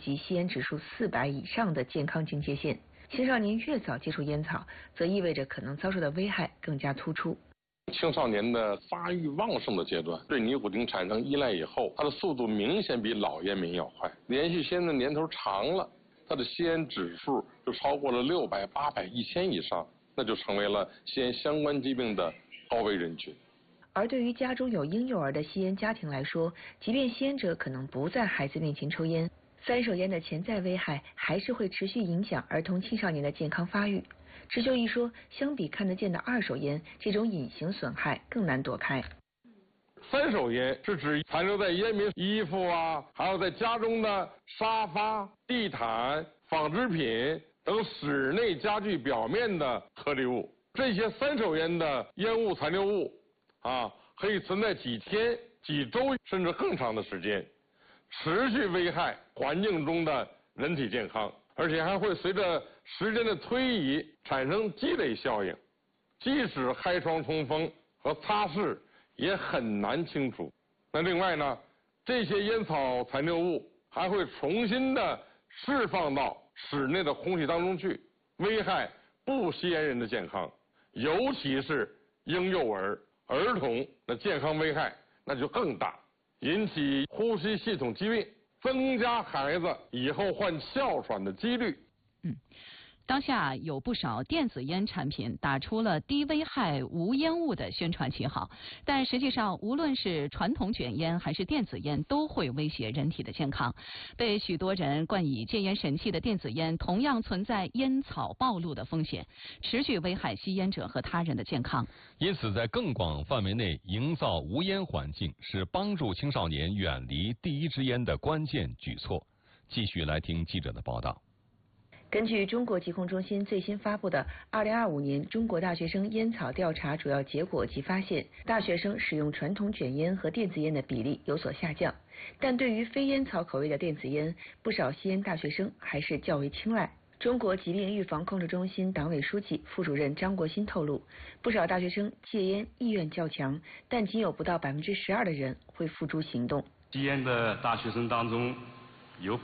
及吸烟指数400以上的健康警戒线。青少年越早接触烟草，则意味着可能遭受的危害更加突出。 青少年的发育旺盛的阶段，对尼古丁产生依赖以后，它的速度明显比老烟民要快。连续吸烟的年头长了，它的吸烟指数就超过了600、800、1000以上，那就成为了吸烟相关疾病的高危人群。 而对于家中有婴幼儿的吸烟家庭来说，即便吸烟者可能不在孩子面前抽烟，三手烟的潜在危害还是会持续影响儿童青少年的健康发育。池秀一说，相比看得见的二手烟，这种隐形损害更难躲开。 三手烟是指残留在烟民衣服还有在家中的沙发、地毯、纺织品等室内家具表面的颗粒物。这些三手烟的烟雾残留物可以存在几天、几周甚至更长的时间，持续危害环境中的人体健康，而且还会随着时间的推移产生积累效应，即使开窗通风和擦拭也很难清除。那另外呢，这些烟草残留物还会重新的释放到室内的空气当中去，危害不吸烟人的健康，尤其是婴幼儿、儿童的健康危害那就更大，引起呼吸系统疾病，增加孩子以后患哮喘的几率。 当下有不少电子烟产品打出了低危害无烟雾的宣传旗号，但实际上无论是传统卷烟还是电子烟都会威胁人体的健康。被许多人冠以戒烟神器的电子烟同样存在烟草暴露的风险，持续危害吸烟者和他人的健康。 因此在更广范围内营造无烟环境是帮助青少年远离第一支烟的关键举措。继续来听记者的报道。 根据中国疾控中心最新发布的2025年中国大学生烟草调查主要结果及发现，大学生使用传统卷烟和电子烟的比例有所下降，但对于非烟草口味的电子烟，不少吸烟大学生还是较为青睐。中国疾病预防控制中心党委书记、副主任张国新透露，不少大学生戒烟意愿较强，但仅有不到12%的人会付诸行动。 吸烟的大学生当中，有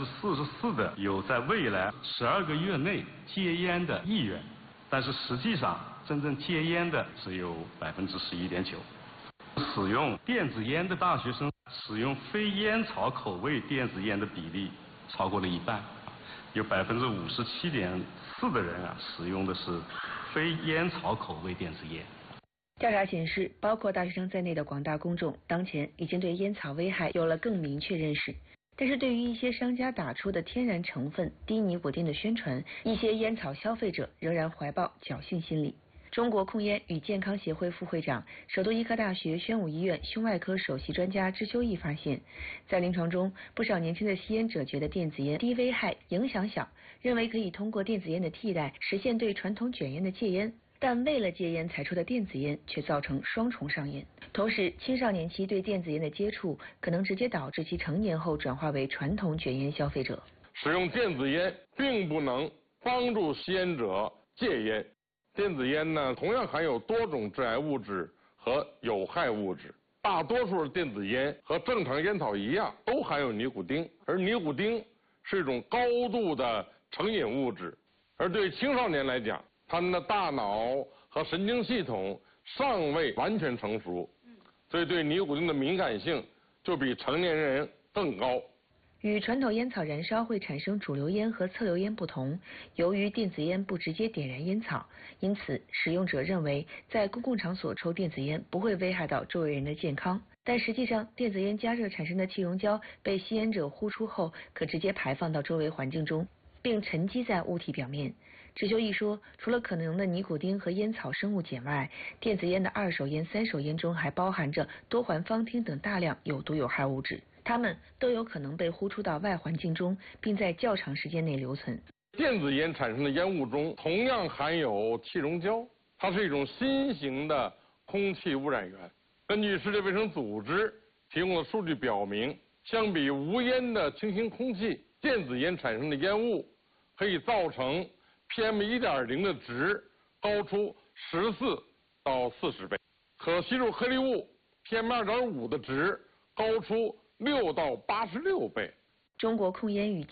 44%的有在未来12个月内戒烟的意愿，但是实际上真正戒烟的只有11.9%。使用电子烟的大学生使用非烟草口味电子烟的比例超过了一半，有57.4%的人使用的是非烟草口味电子烟。 调查显示，包括大学生在内的广大公众当前已经对烟草危害有了更明确认识。但是对于一些商家打出的天然成分低尼古丁的宣传，一些烟草消费者仍然怀抱侥幸心理。中国控烟与健康协会副会长、首都医科大学宣武医院胸外科首席专家支修义发现，在临床中，不少年轻的吸烟者觉得电子烟低危害、影响小，认为可以通过电子烟的替代实现对传统卷烟的戒烟。但为了戒烟才出的电子烟却造成双重上瘾。同时，青少年期对电子烟的接触可能直接导致其成年后转化为传统卷烟消费者。 使用电子烟并不能帮助吸烟者戒烟。电子烟呢，同样含有多种致癌物质和有害物质。大多数电子烟和正常烟草一样，都含有尼古丁，而尼古丁是一种高度的成瘾物质，而对青少年来讲，他们的大脑和神经系统尚未完全成熟，所以对尼古丁的敏感性就比成年人更高。 与传统烟草燃烧会产生主流烟和侧流烟不同，由于电子烟不直接点燃烟草，因此使用者认为在公共场所抽电子烟不会危害到周围人的健康。但实际上，电子烟加热产生的气溶胶被吸烟者呼出后，可直接排放到周围环境中，并沉积在物体表面。支修义说，除了可能的尼古丁和烟草生物碱外，电子烟的二手烟、三手烟中还包含着多环芳烃等大量有毒有害物质，它们都有可能被呼出到外环境中，并在较长时间内留存。 电子烟产生的烟雾中同样含有气溶胶，它是一种新型的空气污染源。根据世界卫生组织提供的数据表明，相比无烟的清新空气，电子烟产生的烟雾可以造成PM1.0 的值高出14到40倍，可吸入颗粒物 PM2.5 的值高出6到86倍。 中国控烟与